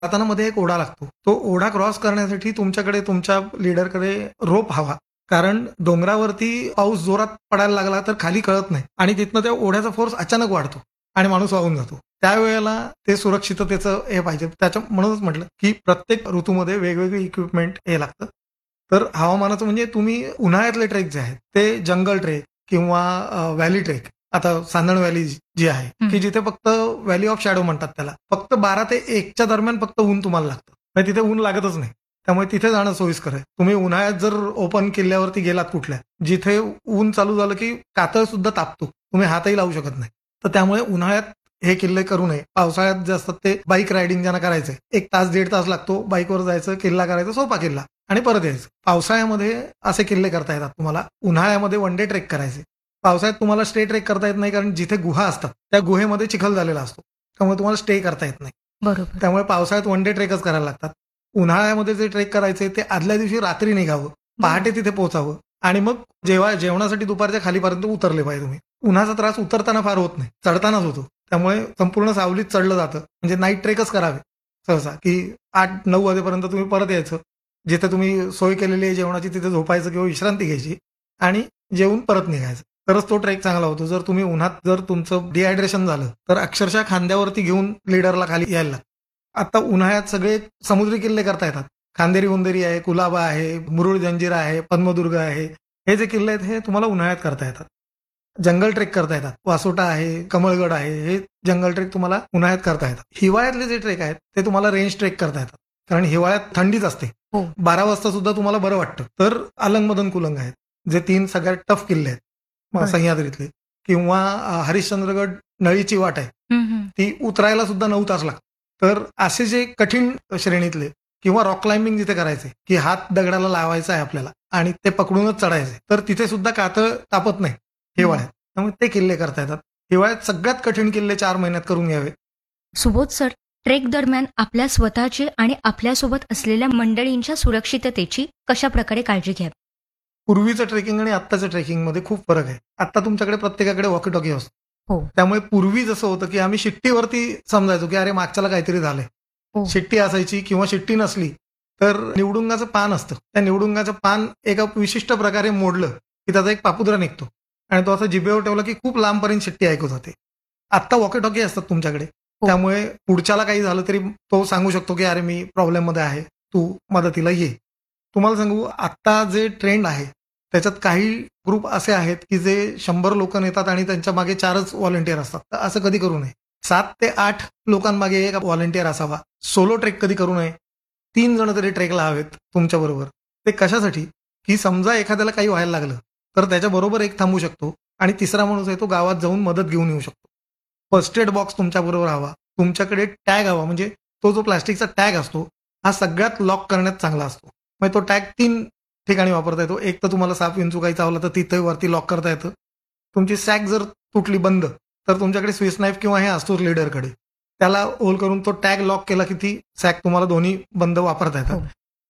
जाताना मध्ये एक ओढा लागतो. तो ओढा क्रॉस करण्यासाठी तुमच्याकडे तुमच्या लीडरकडे रोप हवा. कारण डोंगरावरती पाऊस जोरात पडायला लागला तर खाली कळत नाही आणि तिथनं त्या ओढ्याचा फोर्स अचानक वाढतो आणि माणूस वाहून जातो. त्यावेळेला ते सुरक्षिततेचं हे पाहिजे. म्हणूनच म्हटलं की प्रत्येक ऋतूमध्ये वेगवेगळी इक्विपमेंट हे लागतं. तर हवामानाचं म्हणजे तुम्ही उन्हाळ्यातले ट्रेक जे आहेत ते जंगल ट्रेक किंवा व्हॅली ट्रेक. आता सांदण व्हॅली जी आहे की जिथे फक्त व्हॅली ऑफ शॅडो म्हणतात त्याला. फक्त 12 ते 1च्या दरम्यान फक्त ऊन तुम्हाला लागतं. म्हणजे तिथे ऊन लागतच नाही. त्यामुळे तिथे जाणं सोयीस्कर आहे. तुम्ही उन्हाळ्यात जर ओपन किल्ल्यावरती गेलात कुठल्या, जिथे ऊन चालू झालं की कातळ सुद्धा तापतो. तुम्ही हातही लावू शकत नाही. तर त्यामुळे उन्हाळ्यात हे किल्ले करू नये. पावसाळ्यात जे असतात ते बाईक रायडिंग ज्यांना करायचंय 1 तास 1.5 तास लागतो. बाईकवर जायचं, किल्ला करायचा, सोपा किल्ला आणि परत यायचं. पावसाळ्यामध्ये असे किल्ले करता येतात तुम्हाला. उन्हाळ्यामध्ये वन डे ट्रेक करायचे. पावसाळ्यात तुम्हाला स्टे ट्रेक करता येत नाही कारण जिथे गुहा असतात त्या गुहेमध्ये चिखल झालेला असतो. त्यामुळे तुम्हाला स्टे करता येत नाही. बरोबर. त्यामुळे पावसाळ्यात वन डे ट्रेकच करायला लागतात. उन्हाळ्यामध्ये जे ट्रेक करायचे ते आदल्या दिवशी रात्री निघावं, पहाटे तिथे पोहोचावं आणि मग जेवणासाठी दुपारच्या खालीपर्यंत उतरले पाहिजे तुम्ही. उन्हाचा त्रास उतरताना फार होत नाही, चढतानाच होतो. त्यामुळे संपूर्ण सावलीत चढलं जातं. म्हणजे नाईट ट्रेकच करावे सहसा की 8-9 वाजेपर्यंत तुम्ही परत यायचं. जिथे तुम्ही सोय केलेली आहे जेवणाची तिथे झोपायचं किंवा विश्रांती घ्यायची आणि जेवून परत निघायचं. तरच तो ट्रेक चांगला होतो. जर तुम्ही उन्हात जर तुमचं डिहायड्रेशन झालं तर अक्षरशः खांद्यावरती घेऊन लीडरला खाली यायला लागतं. आता उन्हाळ्यात सगळे समुद्री किल्ले करता येतात. खांदेरी उंदेरी आहे, कुलाबा आहे, मुरुड जंजिरा आहे, पद्मदुर्ग आहे. हे जे किल्ले आहेत हे तुम्हाला उन्हाळ्यात करता येतात. जंगल ट्रेक करता येतात. वासोटा आहे, कमळगड आहे. हे जंगल ट्रेक तुम्हाला उन्हाळ्यात करता येतात. हिवाळ्यातले जे ट्रेक आहेत ते तुम्हाला रेंज ट्रेक करता येतात. कारण हिवाळ्यात थंडीच असते. 12 वाजता सुद्धा तुम्हाला बरं वाटतं. तर अलंग मदन कुलंग आहेत, जे 3 सगळ्यात टफ किल्ले आहेत सह्याद्रीतले. किंवा हरिश्चंद्रगड नळीची वाट आहे, ती उतरायला सुद्धा 9 तास लागतात. तर असे जे कठीण श्रेणीतले किंवा रॉक क्लाइम्बिंग जिथे करायचे की हात दगडाला लावायचा आहे आपल्याला आणि ते पकडूनच चढायचे, तर तिथे सुद्धा कातळ तापत नाही हिवाळ्यात. त्यामुळे ते किल्ले करता येतात. हिवाळ्यात सगळ्यात कठीण किल्ले 4 महिन्यात करून घ्यावे. सुबोध सर, ट्रेक दरम्यान आपल्या स्वतःची आणि आपल्यासोबत असलेल्या मंडळींच्या सुरक्षिततेची कशा प्रकारे काळजी घ्यावी? पूर्वीचं ट्रेकिंग आणि आत्ताच्या ट्रेकिंगमध्ये खूप फरक आहे. आता तुमच्याकडे प्रत्येकाकडे वॉकी टॉकी असतो. हो. त्यामुळे पूर्वी जसं होतं की आम्ही शिट्टीवरती समजायचो की अरे मागच्याला काहीतरी झालंय. शिट्टी असायची किंवा शिट्टी नसली तर निवडुंगाचं पान असतं. त्या निवडुंगाचं पान एका विशिष्ट प्रकारे मोडलं की त्याचा एक पापुद्रा निघतो आणि तो असं जिभेवर ठेवला की खूप लांबपर्यंत शिट्टी ऐकू जाते. आत्ता वॉकी टॉकी असतात तुमच्याकडे. त्यामुळे पुढच्याला काही झालं तरी तो सांगू शकतो की अरे मी प्रॉब्लेम मध्ये आहे, तू मदतीला ये. तुम्हाला सांगू आत्ता जे ट्रेंड आहे त्याच्यात काही ग्रुप असे आहेत की जे 100 लोक नेतात आणि त्यांच्या मागे 4च व्हॉलंटियर असतात. तर असं कधी करू नये. 7 ते 8 लोकांमागे एक व्हॉलंटियर असावा. सोलो ट्रेक कधी करू नये. 3 जण तरी ट्रेकला हवेत तुमच्या बरोबर. ते कशासाठी की समजा एखाद्याला काही व्हायला लागलं तर त्याच्याबरोबर एक थांबू शकतो आणि तिसरा माणूस आहे तो गावात जाऊन मदत घेऊन येऊ शकतो. फर्स्ट एड बॉक्स तुमच्या बरोबर हवा. तुमच्याकडे टॅग हवा. म्हणजे तो जो प्लास्टिकचा टॅग असतो हा सगळ्यात लॉक करण्यात चांगला असतो. म्हणजे तो टॅग 3 ठिकाणी वापरता येतो. एक तर तुम्हाला साप विंचू काही चावला तर तिथे वरती लॉक करता येतं. तुमची सॅक जर तुटली बंद तर तुमच्याकडे स्विस नाईफ किंवा हे असतोच लीडरकडे. त्याला होल करून तो टॅग लॉक केला की ती सॅक तुम्हाला दोन्ही बंद वापरता येतात.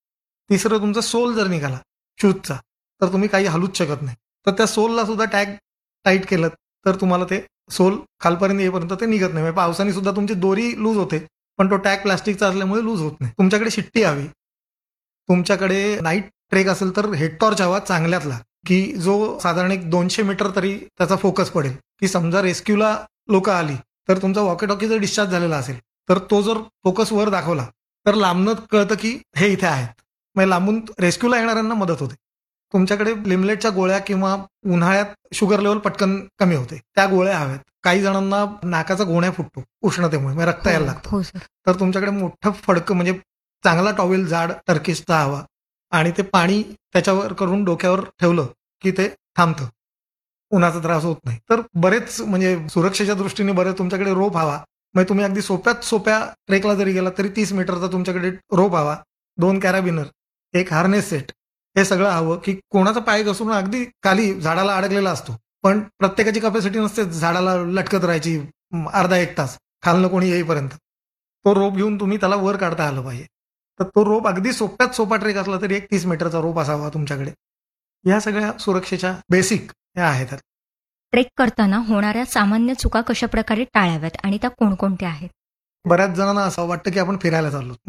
तिसरं तुमचा सोल जर निघाला शूजचा तर तुम्ही काही हलूच शकत नाही. तर त्या सोलला सुद्धा टॅग टाईट केलं तर तुम्हाला ते सोल खालपर्यंत येईपर्यंत ते निघत नाही. पावसाने सुद्धा तुमची दोरी लूज होते पण तो टॅग प्लास्टिकचा असल्यामुळे लूज होत नाही. तुमच्याकडे शिट्टी हवी. तुमच्याकडे नाईट ट्रेक असेल तर हेड टॉर्च हवा चांगल्यातला की जो साधारण एक 200 मीटर तरी त्याचा फोकस पडेल की समजा रेस्क्यूला लोक आली तर तुमचा वॉकी टॉकी जर डिस्चार्ज झालेला असेल तर तो जर फोकस वर दाखवला तर लांबनं कळतं की हे इथे आहेत. म्हणजे लांबून रेस्क्यूला येणाऱ्यांना मदत होते. तुमच्याकडे लिमलेटच्या गोळ्या किंवा उन्हाळ्यात शुगर लेवल पटकन कमी होते त्या गोळ्या हव्यात. काही जणांना नाकाचा गोण्या फुटतो उष्णतेमुळे रक्त यायला लागतं. तर तुमच्याकडे मोठं फडकं म्हणजे चांगला टॉवेल जाड टर्किशचा हवा आणि ते पाणी त्याच्यावर करून डोक्यावर ठेवलं की ते थांबतं. उन्हाचा त्रास होत नाही. तर बरेच म्हणजे सुरक्षेच्या दृष्टीने बरेच तुमच्याकडे रोप हवा. म्हणजे तुम्ही अगदी सोप्यात सोप्या ट्रेकला जरी गेला तरी 30 मीटरचा तुमच्याकडे रोप हवा. 2 कॅराबिनर, एक हार्नेस सेट, हे सगळं हवं की कोणाचा पाय घसरून अगदी खाली झाडाला अडकलेला असतो पण प्रत्येकाची कॅपॅसिटी नसते झाडाला लटकत राहायची अर्धा 1 तास खालनं कोणी येईपर्यंत. तो रोप घेऊन तुम्ही त्याला वर काढता आलं पाहिजे. तर तो रोप अगदी सोप्यात सोपा ट्रेक असला तरी एक 30 मीटरचा रोप असावा तुमच्याकडे. या सगळ्या सुरक्षेच्या बेसिक ह्या आहेत. ट्रेक करताना होणाऱ्या सामान्य चुका कशा प्रकारे टाळाव्यात आणि त्या कोणकोणत्या आहेत? बऱ्याच जणांना असं वाटतं की आपण फिरायला चाललो.